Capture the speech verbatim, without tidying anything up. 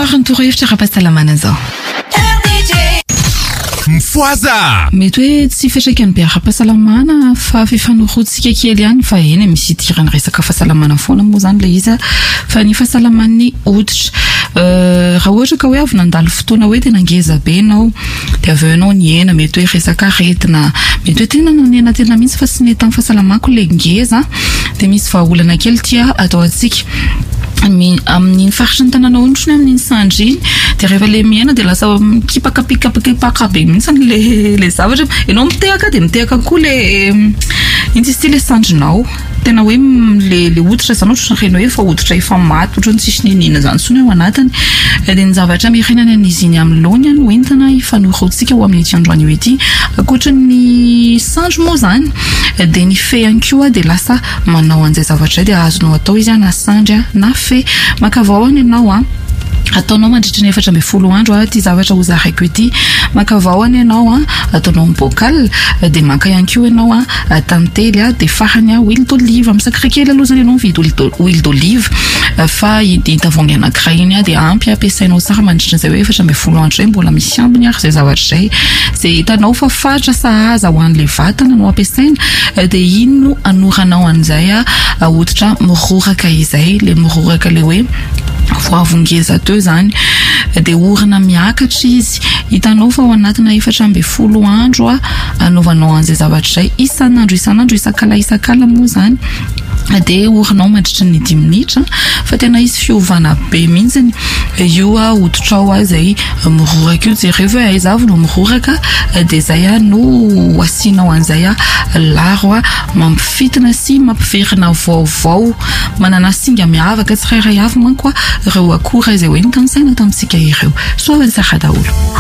Bonsoir, torohevitra ara-pahasalamana zao. Mifoaza mety hoe tsy fiantraikany be ara-pahasalamana fa fifanorontsika kely ihany fa eny misy idirany resaka fahasalamana foana moa zany le izy fa ny fahasalaman'ny hoditra. Raha ohatra ka hoe avy nandalo fotoana hoe tena ngeza be ianao dia avy eo ianao niena mety hoe resaka aretina mety hoe tena nanena tena mihitsy fa tsy mety amin'ny fahasalamako le ngeza dia misy vahaolana kely tia atao antsika amin'ny faritra ny tanàna ontrony amin'ny sandry iny dia rehefa le miaina dia lasa kipakapikapakipaka be mihitsy le le zavatra ianao mitehaka dia mitehaka koa le insisty le sandrinao tena hoe le le hoditra zany ohatra reno hoe fa hoditra efa maty ohatra ny tsisy ninina zany sony ao anatiny dia ny zavatra mirenany an'izy iny amin'ny lohany no entana hifanoroantsika ho amin'ny ity androany io ity ankoatra ny sandry moa zany dia ny fe ihany koa dia lasa manao an'izay zavatra dia azonao atao izy na sandry na fe makavaoana ianao a ataonao mandritra ny efatra ambin'ny folo andro a ty zavatra ho zaraiko ity makavaoana ianao a ataonao bocal dia maka ihany koa ianao a tantely a dia farany a huile d'olive amin'ny sakra kely aloha zany ianao mividy huile d'olive fa iny tavoahangy anankiray iny a dia ampy ampiasainao tsara mandritra izay hoe efatra ambin'ny folo andro zay mbola misy ambiny ary izay zavatra izay izay hitanao fa fatra sahaza ho an'ilay vatana no ampiasaina dia iny no anoranao an'izay a hoditra miroraka izay le miroraka le hoe voavongeza teo zany dia orina miakatra izy hitanao fa ao anatina efatra ambin'ny folo andro a anaovanao an'izay zavatra izay isan'andro isan'andro isakala isakala moa zany dia orinao mandritra ny dimy minitra fa tena izy fiovana be mihitsy io a hoditra ao a izay miroraka io jereo hoe aiza avy no miroraka dia izay a no asianao an'izay a laro a mampifitina sy mampiverina vaovao manana singa miavaka tsirairay avy manko a ireo akora izay hoe nitansaina tamintsika ireo soavany tsara daholo.